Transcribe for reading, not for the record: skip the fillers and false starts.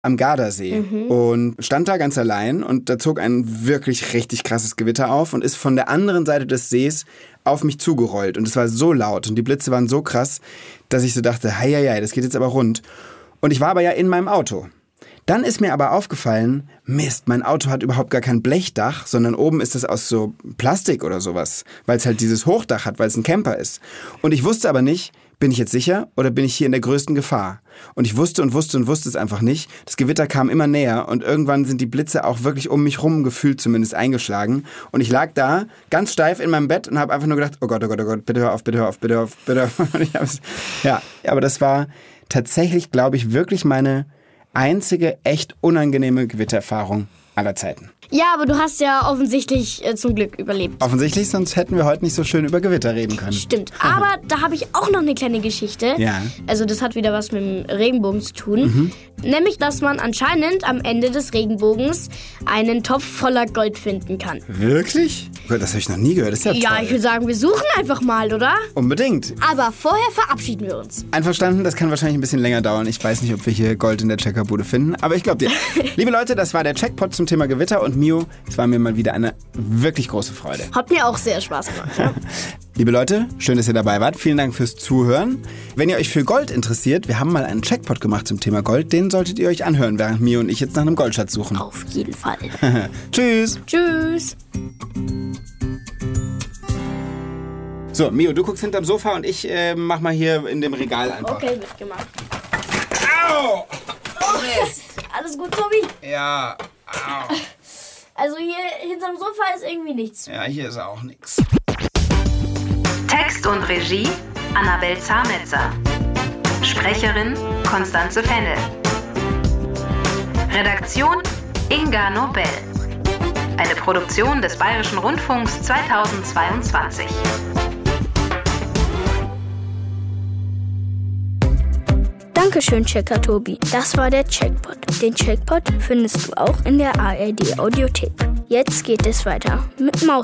am Gardasee und stand da ganz allein und da zog ein wirklich richtig krasses Gewitter auf und ist von der anderen Seite des Sees auf mich zugerollt und es war so laut und die Blitze waren so krass, dass ich so dachte, hei, das geht jetzt aber rund. Und ich war aber ja in meinem Auto. Dann ist mir aber aufgefallen, Mist, mein Auto hat überhaupt gar kein Blechdach, sondern oben ist es aus so Plastik oder sowas, weil es halt dieses Hochdach hat, weil es ein Camper ist. Und ich wusste aber nicht, bin ich jetzt sicher oder bin ich hier in der größten Gefahr? Und ich wusste es einfach nicht. Das Gewitter kam immer näher und irgendwann sind die Blitze auch wirklich um mich rum gefühlt zumindest eingeschlagen. Und ich lag da ganz steif in meinem Bett und habe einfach nur gedacht, oh Gott, bitte hör auf. Ja, aber das war tatsächlich, glaube ich, wirklich meine einzige echt unangenehme Gewittererfahrung aller Zeiten. Ja, aber du hast ja offensichtlich zum Glück überlebt. Offensichtlich, sonst hätten wir heute nicht so schön über Gewitter reden können. Stimmt, aber da habe ich auch noch eine kleine Geschichte. Ja. Also das hat wieder was mit dem Regenbogen zu tun. Nämlich, dass man anscheinend am Ende des Regenbogens einen Topf voller Gold finden kann. Wirklich? Das habe ich noch nie gehört, das ist ja toll. Ja, ich würde sagen, wir suchen einfach mal, oder? Unbedingt. Aber vorher verabschieden wir uns. Einverstanden, das kann wahrscheinlich ein bisschen länger dauern. Ich weiß nicht, ob wir hier Gold in der Checkerbude finden, aber ich glaube dir. Liebe Leute, das war der Checkpot zum Thema Gewitter und Mio, es war mir mal wieder eine wirklich große Freude. Hat mir auch sehr Spaß gemacht. Ja. Liebe Leute, schön, dass ihr dabei wart. Vielen Dank fürs Zuhören. Wenn ihr euch für Gold interessiert, wir haben mal einen Checkpot gemacht zum Thema Gold. Den solltet ihr euch anhören, während Mio und ich jetzt nach einem Goldschatz suchen. Auf jeden Fall. Tschüss. Tschüss. So, Mio, du guckst hinterm Sofa und ich mach mal hier in dem Regal einfach. Okay, wird gemacht. Au! Alles gut, Tobi? Ja, au. Also hier hinterm Sofa ist irgendwie nichts. Ja, hier ist auch nichts. Text und Regie Annabel Zametzer. Sprecherin Konstanze Fennel. Redaktion Inga Nobel. Eine Produktion des Bayerischen Rundfunks 2022. Dankeschön, Checker Tobi. Das war der Checkpot. Den Checkpot findest du auch in der ARD Audiothek. Jetzt geht es weiter mit Maus.